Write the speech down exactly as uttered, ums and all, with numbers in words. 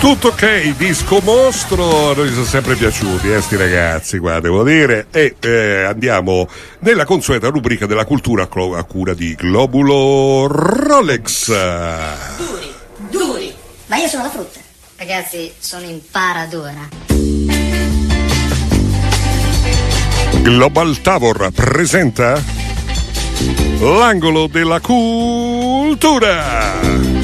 Tutto ok, disco mostro, a noi sono sempre piaciuti, eh, sti ragazzi, qua devo dire. E eh, andiamo nella consueta rubrica della cultura a cura di Globulo Rolex. Duri, duri, ma io sono la frutta. Ragazzi, sono in paradora. Global Tavor presenta l'angolo della cultura.